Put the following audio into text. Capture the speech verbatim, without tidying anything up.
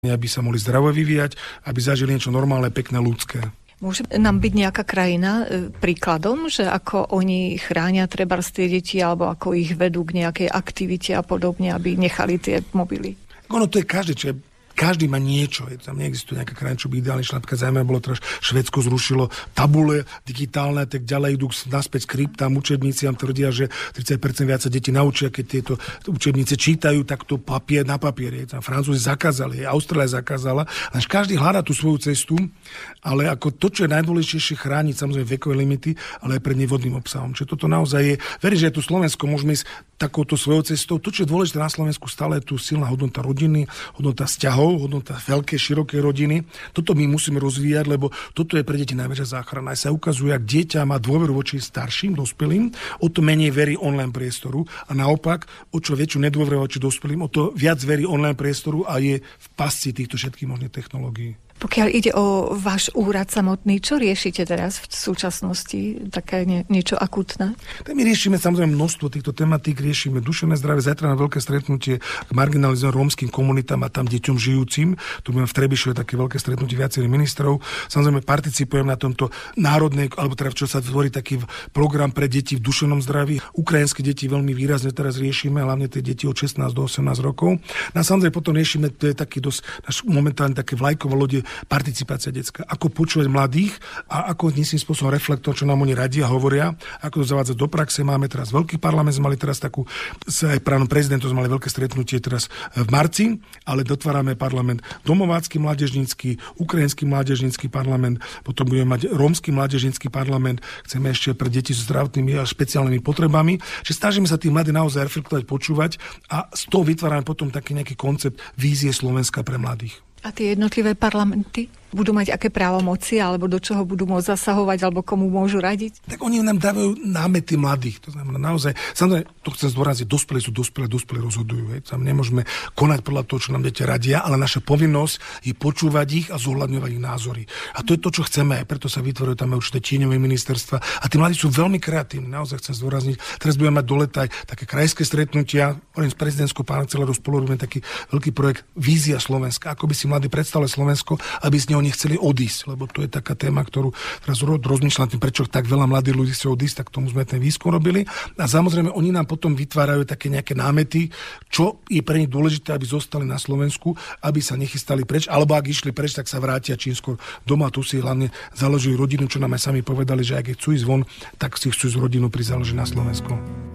aby sa mohli zdravo vyvíjať, aby zažili niečo normálne, pekné, ľudské. Môže nám byť nejaká krajina e, príkladom, že ako oni chránia trebárs tie deti, alebo ako ich vedú k nejakej aktivite a podobne, aby nechali tie mobily? Ono to je každý, čo je každý má niečo. Je tam neexistuje nejaká krajina, čo by ideálne šla. Napríklad zaujímavé bolo teraz, Švédsko zrušilo tabule digitálne, tak ďalej idú naspäť skriptám, učebniciam tvrdia, že tridsať percent viac sa deti naučia, keď tieto učebnice čítajú, tak to papier na papieri. Tam Francúzi zakázali, Austrália zakázala. Až každý hľadá tú svoju cestu, ale ako to, čo je najdôležitejšie, chrániť samozrejme vekové limity, ale aj pred nevhodným obsahom. Čiže toto naozaj je, verím, že aj tu Slovensko môžeme ísť takouto svojou cestou. To, čo je dôležité na Slovensku, stále je tu silná hodnota rodiny, hodnota vzťahov, hodnota veľké, široké rodiny. Toto my musíme rozvíjať, lebo toto je pre deti najväčšia záchrana. Aj sa ukazuje, ak dieťa má dôveru voči starším, dospelým, o to menej verí online priestoru a naopak, o čo väčšiu nedôveru voči dospelým, o to viac verí online priestoru a je v pasci týchto všetkých možných technológií. Pokiaľ ide o váš úrad samotný, čo riešite teraz v súčasnosti? Také nie, niečo akútne? Tak my riešime samozrejme množstvo týchto tematík, riešime duševné zdravie, zajtra na veľké stretnutie k marginalizovaným rómskym komunitám a tam deťom žijúcim. Tu budeme v Trebišove také veľké stretnutie viacerých ministrov. Samozrejme participujem na tomto národnej, alebo teda čo sa tvorí taký program pre deti v duševnom zdraví. Ukrajinské deti veľmi výrazne teraz riešime, hlavne tie deti od šestnásť do osemnásť rokov. No a samozrejme potom riešime, to je taký dosť naš momentálne také vlajkové lode, participácia detská, ako počúvať mladých a ako nejakým spôsobom reflektovať, čo nám oni radia, hovoria, ako to zavádzať do praxe. Máme teraz veľký parlament, sme mali teraz takú, aj pánom prezidentom sme mali veľké stretnutie teraz v marci, ale dotvárame parlament domovácky mládežnícky, ukrajinský mládežnícky parlament, potom budeme mať rómsky mládežnícky parlament, chceme ešte pre deti so zdravotnými a špeciálnymi potrebami, že snažíme sa tých mladých naozaj reflektovať, počúvať a z toho vytvárame potom taký nejaký koncept vízie Slovenska pre mladých. A tie jednotlivé parlamenty budú mať aké právomoci, alebo do čoho budú môcť zasahovať, alebo komu môžu radiť? Tak oni nám dávajú námety mladých. To znamená naozaj, samozrejme, to chcem zdôrazniť, dospelí sú dospelí, dospelí rozhodujú. Hej. Tam nemôžeme konať podľa toho, čo nám deti radia, ale naša povinnosť je počúvať ich a zohľadňovať ich názory. A to je to, čo chceme, preto sa vytvorujú tam určité tieňové ministerstva. A tí mladí sú veľmi kreatívni, naozaj chcem zdôrazniť. Teraz budeme mať dole aj také krajské stretnutia, s prezidentskou parcelárou spolu robíme taký veľký projekt Vízia Slovenska, ako by si mladí predstavili Slovensko, aby z neho nechceli odísť, lebo to je taká téma, ktorú teraz rozmýšľam tým, prečo tak veľa mladých ľudí chce odísť, tak tomu sme ten výskum robili. A samozrejme, oni nám potom vytvárajú také nejaké námety, čo je pre nich dôležité, aby zostali na Slovensku, aby sa nechystali preč, alebo ak išli preč, tak sa vrátia čím skôr doma, tu si hlavne založujú rodinu, čo nám aj sami povedali, že ak chcú ísť von, tak si chcú ísť rodinu pri založení na Slovensku.